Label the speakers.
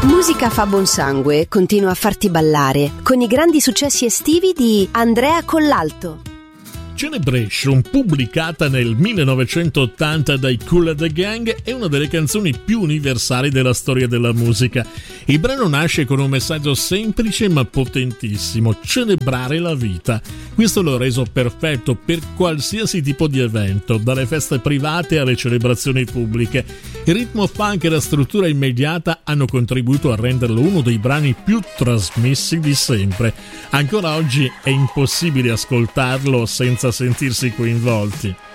Speaker 1: musica fa buon sangue, continua a farti ballare con i grandi successi estivi di Andrea Collalto.
Speaker 2: Celebration, pubblicata nel 1980 dai Kool and the Gang, è una delle canzoni più universali della storia della musica. Il brano nasce con un messaggio semplice ma potentissimo: celebrare la vita. Questo l'ha reso perfetto per qualsiasi tipo di evento, dalle feste private alle celebrazioni pubbliche. Il ritmo funk e la struttura immediata hanno contribuito a renderlo uno dei brani più trasmessi di sempre. Ancora oggi è impossibile ascoltarlo senza sentirsi coinvolti.